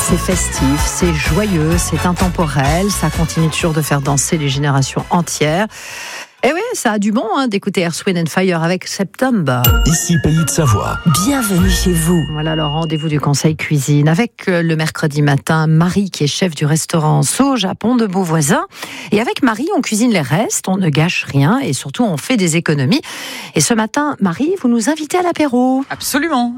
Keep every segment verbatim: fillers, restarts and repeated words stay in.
C'est festif, c'est joyeux, c'est intemporel, ça continue toujours de faire danser les générations entières. Et oui, ça a du bon hein, d'écouter Earth, Wind and Fire avec September. Ici, Pays de Savoie. Bienvenue chez vous. Voilà le rendez-vous du Conseil Cuisine avec le mercredi matin Marie qui est chef du restaurant Sauge à Pont de Beauvoisin. Et avec Marie, on cuisine les restes, on ne gâche rien et surtout on fait des économies. Et ce matin, Marie, vous nous invitez à l'apéro. Absolument.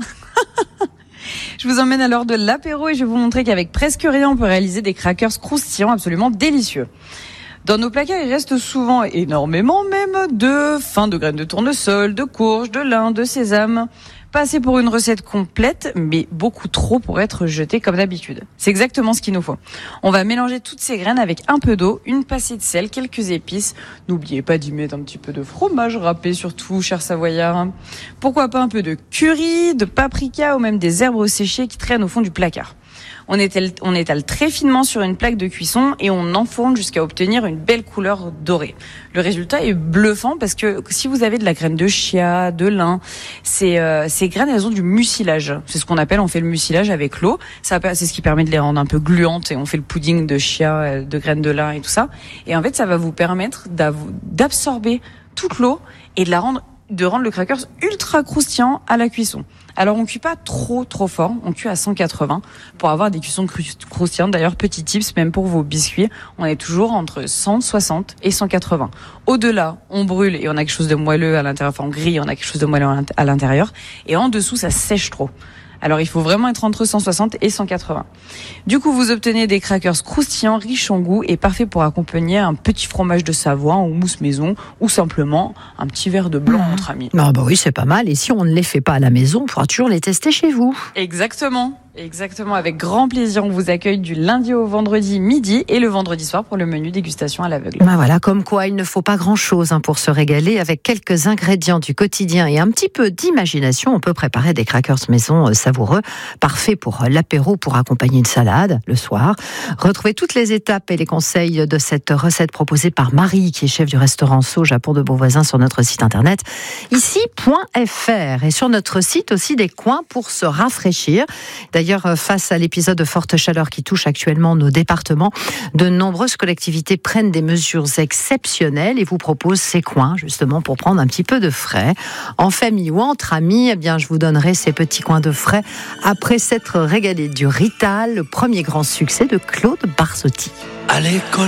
Je vous emmène à l'heure de l'apéro et je vais vous montrer qu'avec presque rien, on peut réaliser des crackers croustillants absolument délicieux. Dans nos placards, il reste souvent, énormément même, de fin de graines de tournesol, de courge, de lin, de sésame. Pas assez pour une recette complète, mais beaucoup trop pour être jeté comme d'habitude. C'est exactement ce qu'il nous faut. On va mélanger toutes ces graines avec un peu d'eau, une pincée de sel, quelques épices. N'oubliez pas d'y mettre un petit peu de fromage râpé surtout, chers savoyards. Pourquoi pas un peu de curry, de paprika ou même des herbes séchées qui traînent au fond du placard. On étale, on étale très finement sur une plaque de cuisson et on enfourne jusqu'à obtenir une belle couleur dorée. Le résultat est bluffant parce que si vous avez de la graine de chia, de lin, ces, euh, ces graines, elles ont du mucilage. C'est ce qu'on appelle, on fait le mucilage avec l'eau. Ça, c'est ce qui permet de les rendre un peu gluantes et on fait le pudding de chia, de graines de lin et tout ça. Et en fait, ça va vous permettre d'absorber toute l'eau et de la rendre de rendre le crackers ultra croustillant à la cuisson. Alors on cuit pas trop trop fort, on cuit à cent quatre-vingts pour avoir des cuissons croustillantes. D'ailleurs, petit tips, même pour vos biscuits, on est toujours entre cent soixante et cent quatre-vingts. Au-delà, on brûle et on a quelque chose de moelleux à l'intérieur, enfin on grille, on a quelque chose de moelleux à l'intérieur. Et en dessous, ça sèche trop. Alors il faut vraiment être entre cent soixante et cent quatre-vingts. Du coup, vous obtenez des crackers croustillants, riches en goût et parfaits pour accompagner un petit fromage de Savoie ou mousse maison ou simplement un petit verre de blanc mmh. entre amis. Ah bah oui, c'est pas mal. Et si on ne les fait pas à la maison, on pourra toujours les tester chez vous. Exactement. Exactement, avec grand plaisir, on vous accueille du lundi au vendredi midi et le vendredi soir pour le menu dégustation à l'aveugle. Ben voilà, comme quoi il ne faut pas grand-chose hein, pour se régaler. Avec quelques ingrédients du quotidien et un petit peu d'imagination, on peut préparer des crackers maison euh, savoureux, parfaits pour l'apéro, pour accompagner une salade le soir. Retrouvez toutes les étapes et les conseils de cette recette proposée par Marie, qui est chef du restaurant Sauge à Pont de Beauvoisin sur notre site internet ici point f r et sur notre site aussi des coins pour se rafraîchir. D'ailleurs, face à l'épisode de forte chaleur qui touche actuellement nos départements, de nombreuses collectivités prennent des mesures exceptionnelles et vous proposent ces coins justement pour prendre un petit peu de frais. En famille ou entre amis, eh bien, je vous donnerai ces petits coins de frais après s'être régalé du Rital, le premier grand succès de Claude Barsotti. À l'école.